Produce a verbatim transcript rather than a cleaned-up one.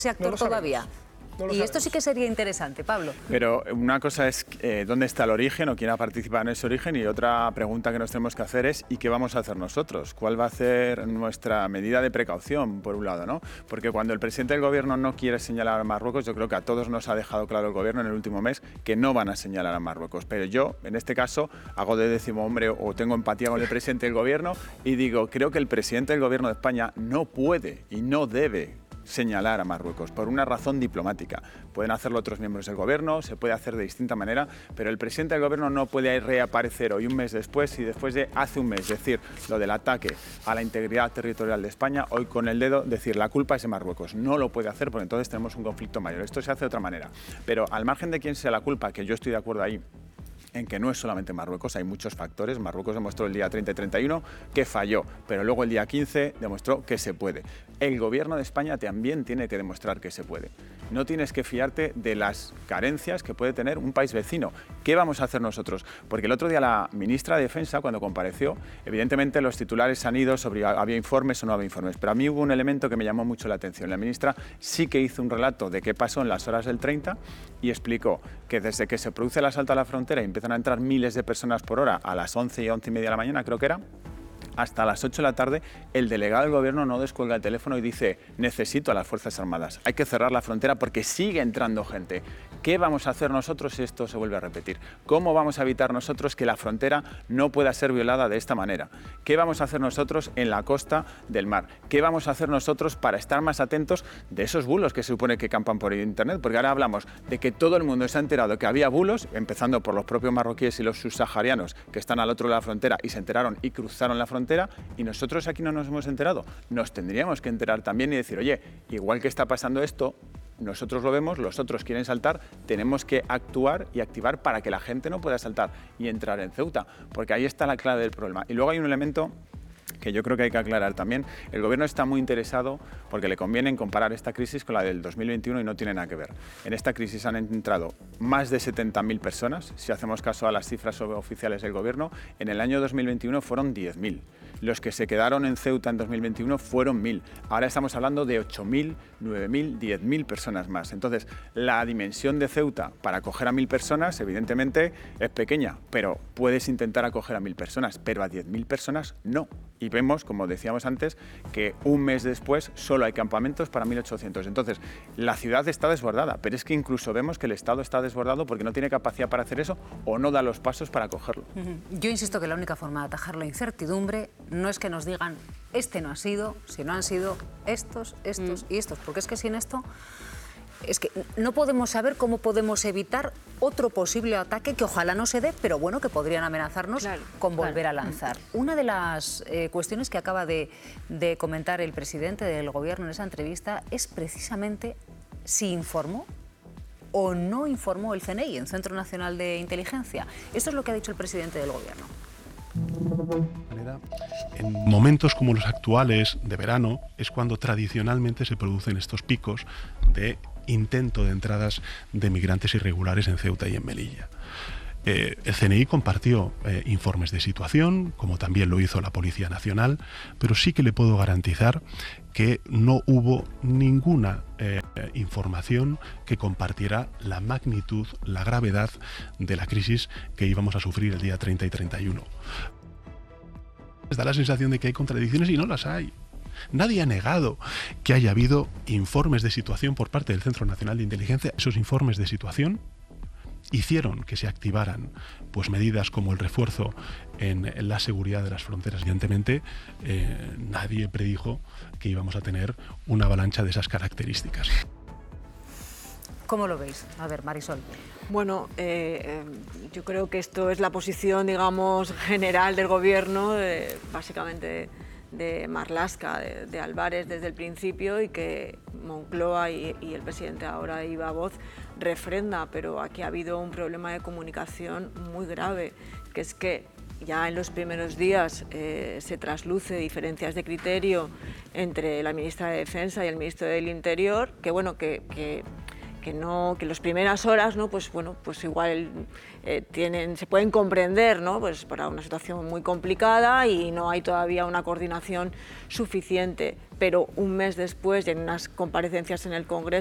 ese actor no todavía. No lo y sabemos. esto sí que sería interesante, Pablo. Pero una cosa es eh, dónde está el origen o quién ha participado en ese origen, y otra pregunta que nos tenemos que hacer es ¿y qué vamos a hacer nosotros? ¿Cuál va a ser nuestra medida de precaución, por un lado, ¿no? Porque cuando el presidente del gobierno no quiere señalar a Marruecos, yo creo que a todos nos ha dejado claro el gobierno en el último mes que no van a señalar a Marruecos. Pero yo, en este caso, hago de décimo hombre o tengo empatía con el presidente del gobierno y digo, creo que el presidente del gobierno de España no puede y no debe señalar a Marruecos por una razón diplomática. Pueden hacerlo otros miembros del gobierno, se puede hacer de distinta manera, pero el presidente del gobierno no puede reaparecer hoy un mes después y después de hace un mes, decir lo del ataque a la integridad territorial de España, hoy con el dedo decir la culpa es de Marruecos. No lo puede hacer porque entonces tenemos un conflicto mayor. Esto se hace de otra manera. Pero al margen de quién sea la culpa, que yo estoy de acuerdo ahí, en que no es solamente Marruecos, hay muchos factores. Marruecos demostró el día treinta y treinta y uno que falló, pero luego el día quince demostró que se puede. El gobierno de España también tiene que demostrar que se puede. No tienes que fiarte de las carencias que puede tener un país vecino. ¿Qué vamos a hacer nosotros? Porque el otro día la ministra de Defensa, cuando compareció, evidentemente los titulares han ido sobre había informes o no había informes, pero a mí hubo un elemento que me llamó mucho la atención. La ministra sí que hizo un relato de qué pasó en las horas del treinta y explicó que desde que se produce el asalto a la frontera y empiezan a entrar miles de personas por hora a las once y once y media de la mañana, creo que era, hasta las ocho de la tarde, el delegado del gobierno no descuelga el teléfono y dice necesito a las Fuerzas Armadas, hay que cerrar la frontera porque sigue entrando gente. ¿Qué vamos a hacer nosotros si esto se vuelve a repetir? ¿Cómo vamos a evitar nosotros que la frontera no pueda ser violada de esta manera? ¿Qué vamos a hacer nosotros en la costa del mar? ¿Qué vamos a hacer nosotros para estar más atentos de esos bulos que se supone que campan por internet? Porque ahora hablamos de que todo el mundo se ha enterado que había bulos, empezando por los propios marroquíes y los subsaharianos que están al otro lado de la frontera y se enteraron y cruzaron la frontera, y nosotros aquí no nos hemos enterado. Nos tendríamos que enterar también y decir, oye, igual que está pasando esto, nosotros lo vemos, los otros quieren saltar, tenemos que actuar y activar para que la gente no pueda saltar y entrar en Ceuta, porque ahí está la clave del problema. Y luego hay un elemento que yo creo que hay que aclarar también. El gobierno está muy interesado porque le conviene en comparar esta crisis con la del dos mil veintiuno y no tiene nada que ver. En esta crisis han entrado más de setenta mil personas, si hacemos caso a las cifras oficiales del gobierno. En el año dos mil veintiuno fueron diez mil. Los que se quedaron en Ceuta en dos mil veintiuno fueron mil. Ahora estamos hablando de ocho mil, nueve mil, diez mil personas más. Entonces, la dimensión de Ceuta para acoger a mil personas, evidentemente, es pequeña, pero puedes intentar acoger a mil personas, pero a diez mil personas no. Y vemos, como decíamos antes, que un mes después solo hay campamentos para mil ochocientos. Entonces, la ciudad está desbordada, pero es que incluso vemos que el Estado está desbordado porque no tiene capacidad para hacer eso o no da los pasos para acogerlo. Uh-huh. Yo insisto que la única forma de atajar la incertidumbre no es que nos digan este no ha sido, si no han sido estos, estos mm. y estos, porque es que sin esto es que no podemos saber cómo podemos evitar otro posible ataque que ojalá no se dé, pero bueno, que podrían amenazarnos claro, con volver claro. a lanzar. Una de las eh, cuestiones que acaba de, de comentar el presidente del gobierno en esa entrevista es precisamente si informó o no informó el C N I, el Centro Nacional de Inteligencia. Esto es lo que ha dicho el presidente del gobierno. En momentos como los actuales de verano es cuando tradicionalmente se producen estos picos de intento de entradas de migrantes irregulares en Ceuta y en Melilla. Eh, el C N I compartió eh, informes de situación, como también lo hizo la Policía Nacional, pero sí que le puedo garantizar que no hubo ninguna eh, información que compartiera la magnitud, la gravedad de la crisis que íbamos a sufrir el día treinta y treinta y uno. Da la sensación de que hay contradicciones y no las hay. Nadie ha negado que haya habido informes de situación por parte del Centro Nacional de Inteligencia. Esos informes de situación hicieron que se activaran pues, medidas como el refuerzo en, en la seguridad de las fronteras. Evidentemente, eh, nadie predijo que íbamos a tener una avalancha de esas características. ¿Cómo lo veis? A ver, Marisol. Bueno, eh, eh, yo creo que esto es la posición, digamos, general del Gobierno, eh, básicamente de Marlaska, de, de Álvarez desde el principio, y que Moncloa y, y el presidente ahora, Iba Voz, refrenda, pero aquí ha habido un problema de comunicación muy grave, que es que ya en los primeros días eh, se trasluce diferencias de criterio entre la ministra de Defensa y el ministro del Interior, que bueno, que, que que no, que las primeras horas, ¿no? Pues bueno, pues igual eh, tienen, se pueden comprender, ¿no? Pues para una situación muy complicada y no hay todavía una coordinación suficiente, pero un mes después, y en unas comparecencias en el Congreso,